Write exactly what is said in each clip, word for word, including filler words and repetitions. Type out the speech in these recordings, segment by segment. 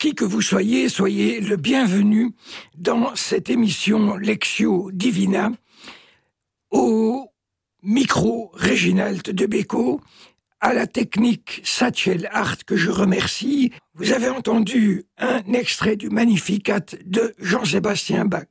Qui que vous soyez, soyez le bienvenu dans cette émission Lectio Divina, au micro Réginald Debecco, à la technique Satchel Art que je remercie. Vous avez entendu un extrait du Magnificat de Jean-Sébastien Bach.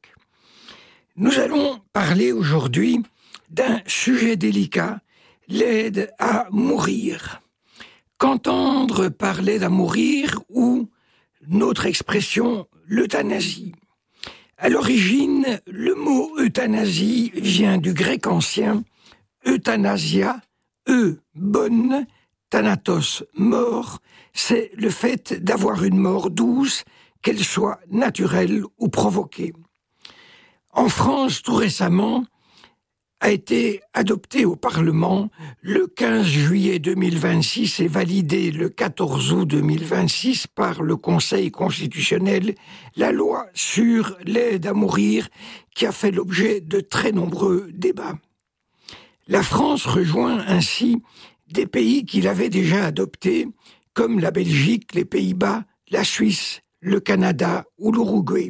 Nous allons parler aujourd'hui d'un sujet délicat, l'aide à mourir. Qu'entendre par l'aide à mourir ou notre expression, l'euthanasie. À l'origine, le mot euthanasie vient du grec ancien euthanasia, eu, bonne, thanatos, mort. C'est le fait d'avoir une mort douce, qu'elle soit naturelle ou provoquée. En France, tout récemment, a été adopté au Parlement le quinze juillet deux mille vingt-six et validé le quatorze août deux mille vingt-six par le Conseil constitutionnel la loi sur l'aide à mourir qui a fait l'objet de très nombreux débats. La France rejoint ainsi des pays qui l'avaient déjà adopté, comme la Belgique, les Pays-Bas, la Suisse, le Canada ou l'Uruguay.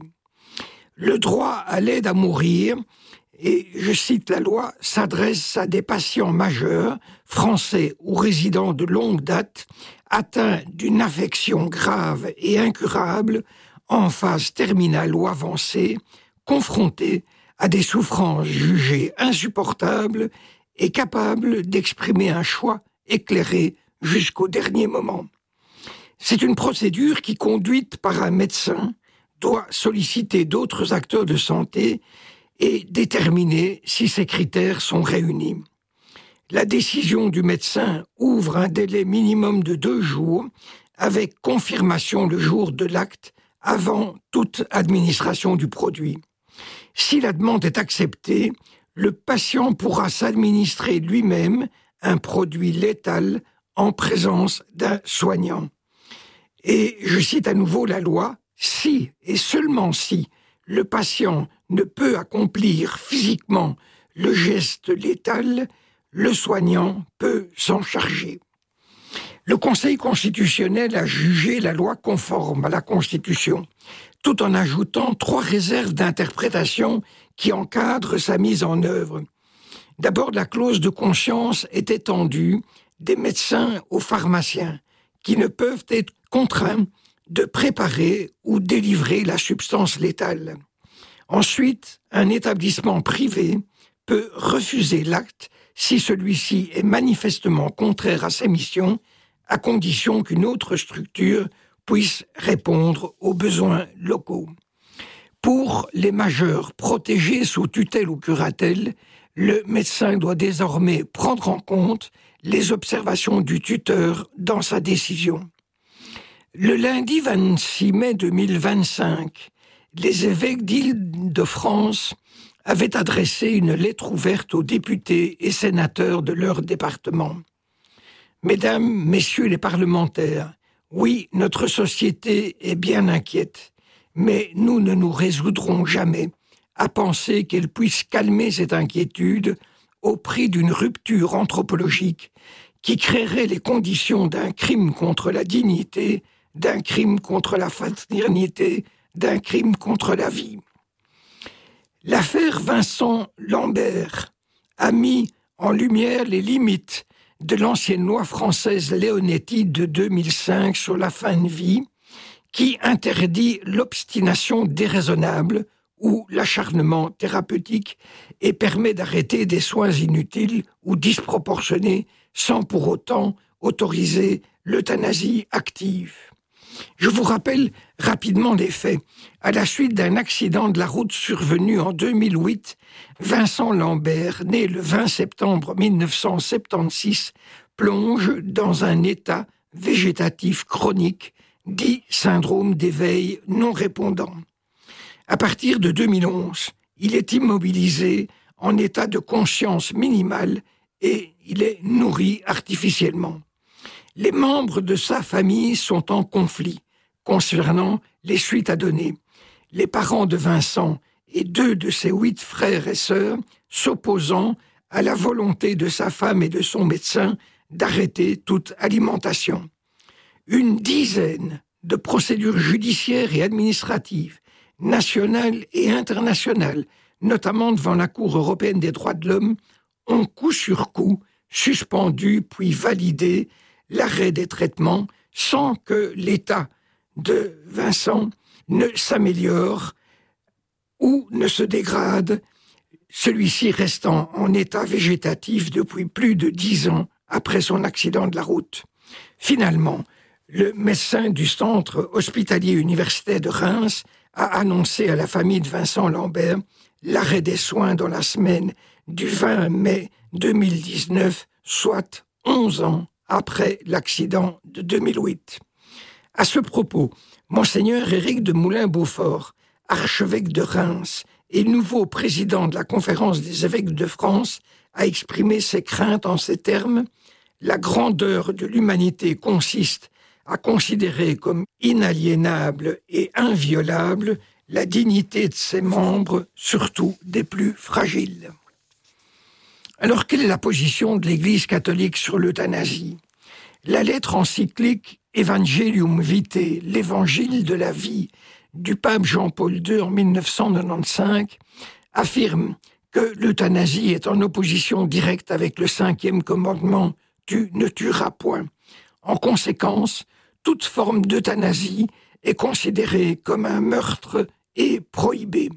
Le droit à l'aide à mourir, et je cite la loi, s'adresse à des patients majeurs, français ou résidents de longue date, atteints d'une affection grave et incurable, en phase terminale ou avancée, confrontés à des souffrances jugées insupportables et capables d'exprimer un choix éclairé jusqu'au dernier moment. C'est une procédure qui, conduite par un médecin, doit solliciter d'autres acteurs de santé et déterminer si ces critères sont réunis. La décision du médecin ouvre un délai minimum de deux jours avec confirmation le jour de l'acte avant toute administration du produit. Si la demande est acceptée, le patient pourra s'administrer lui-même un produit létal en présence d'un soignant. Et je cite à nouveau la loi, si et seulement si le patient ne peut accomplir physiquement le geste létal, le soignant peut s'en charger. Le Conseil constitutionnel a jugé la loi conforme à la Constitution, tout en ajoutant trois réserves d'interprétation qui encadrent sa mise en œuvre. D'abord, la clause de conscience est étendue des médecins aux pharmaciens, qui ne peuvent être contraints de préparer ou délivrer la substance létale. Ensuite, un établissement privé peut refuser l'acte si celui-ci est manifestement contraire à ses missions, à condition qu'une autre structure puisse répondre aux besoins locaux. Pour les majeurs protégés sous tutelle ou curatelle, le médecin doit désormais prendre en compte les observations du tuteur dans sa décision. Le lundi vingt-six mai deux mille vingt-cinq, les évêques d'Île-de-France avaient adressé une lettre ouverte aux députés et sénateurs de leur département. Mesdames, messieurs les parlementaires, oui, notre société est bien inquiète, mais nous ne nous résoudrons jamais à penser qu'elle puisse calmer cette inquiétude au prix d'une rupture anthropologique qui créerait les conditions d'un crime contre la dignité, d'un crime contre la fraternité, d'un crime contre la vie. L'affaire Vincent Lambert a mis en lumière les limites de l'ancienne loi française Leonetti de deux mille cinq sur la fin de vie, qui interdit l'obstination déraisonnable ou l'acharnement thérapeutique et permet d'arrêter des soins inutiles ou disproportionnés sans pour autant autoriser l'euthanasie active. Je vous rappelle rapidement les faits. À la suite d'un accident de la route survenu en deux mille huit, Vincent Lambert, né le vingt septembre mille neuf cent soixante-seize, plonge dans un état végétatif chronique, dit syndrome d'éveil non répondant. À partir de deux mille onze, il est immobilisé en état de conscience minimale et il est nourri artificiellement. Les membres de sa famille sont en conflit concernant les suites à donner. Les parents de Vincent et deux de ses huit frères et sœurs s'opposant à la volonté de sa femme et de son médecin d'arrêter toute alimentation. Une dizaine de procédures judiciaires et administratives, nationales et internationales, notamment devant la Cour européenne des droits de l'homme, ont coup sur coup suspendu puis validé l'arrêt des traitements sans que l'état de Vincent ne s'améliore ou ne se dégrade, celui-ci restant en état végétatif depuis plus de dix ans après son accident de la route. Finalement, le médecin du centre hospitalier universitaire de Reims a annoncé à la famille de Vincent Lambert l'arrêt des soins dans la semaine du vingt mai deux mille dix-neuf, soit onze ans après l'accident de deux mille huit. À ce propos, Monseigneur Éric de Moulin-Beaufort, archevêque de Reims et nouveau président de la Conférence des évêques de France, a exprimé ses craintes en ces termes: « La grandeur de l'humanité consiste à considérer comme inaliénable et inviolable la dignité de ses membres, surtout des plus fragiles. » Alors, quelle est la position de l'Église catholique sur l'euthanasie? La lettre encyclique Evangelium Vitae, l'évangile de la vie, du pape Jean-Paul deux en mille neuf cent quatre-vingt-quinze, affirme que l'euthanasie est en opposition directe avec le cinquième commandement « Tu ne tueras point ». En conséquence, toute forme d'euthanasie est considérée comme un meurtre et prohibée.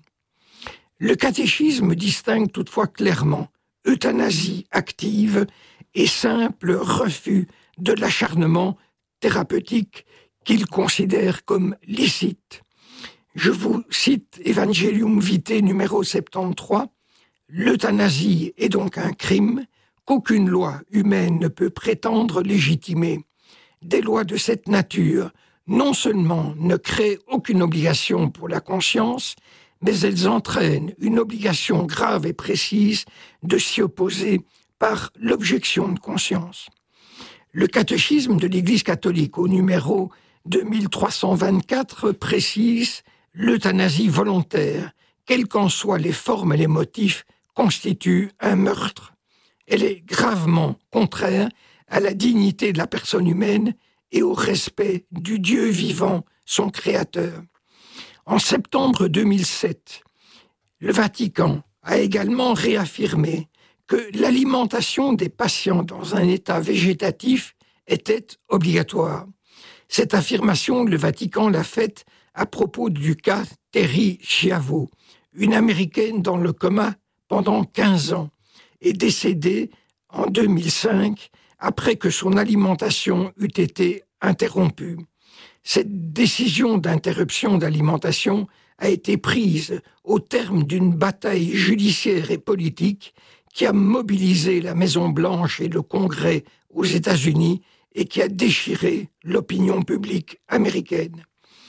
Le catéchisme distingue toutefois clairement euthanasie active et simple refus de l'acharnement thérapeutique qu'il considère comme licite. Je vous cite Evangelium Vitae numéro soixante-treize. « L'euthanasie est donc un crime qu'aucune loi humaine ne peut prétendre légitimer. Des lois de cette nature non seulement ne créent aucune obligation pour la conscience, mais elles entraînent une obligation grave et précise de s'y opposer par l'objection de conscience. » Le catéchisme de l'Église catholique au numéro deux mille trois cent vingt-quatre précise « L'euthanasie volontaire, quelles qu'en soient les formes et les motifs, constitue un meurtre. Elle est gravement contraire à la dignité de la personne humaine et au respect du Dieu vivant, son Créateur. » En septembre deux mille sept, le Vatican a également réaffirmé que l'alimentation des patients dans un état végétatif était obligatoire. Cette affirmation, le Vatican l'a faite à propos du cas Terri Schiavo, une Américaine dans le coma pendant quinze ans, et décédée en deux mille cinq après que son alimentation eût été interrompue. Cette décision d'interruption d'alimentation a été prise au terme d'une bataille judiciaire et politique qui a mobilisé la Maison-Blanche et le Congrès aux États-Unis et qui a déchiré l'opinion publique américaine.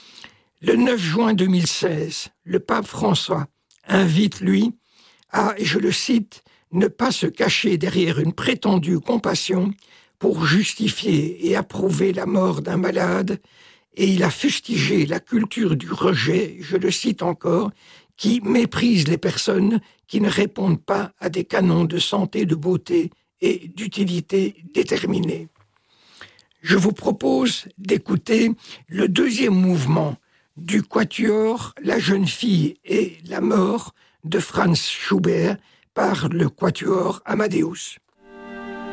Le neuf juin deux mille seize, le pape François invite, lui, à, et je le cite, « ne pas se cacher derrière une prétendue compassion pour justifier et approuver la mort d'un malade », et il a fustigé la culture du rejet, je le cite encore, qui méprise les personnes qui ne répondent pas à des canons de santé, de beauté et d'utilité déterminés. Je vous propose d'écouter le deuxième mouvement du quatuor La jeune fille et la mort de Franz Schubert par le quatuor Amadeus.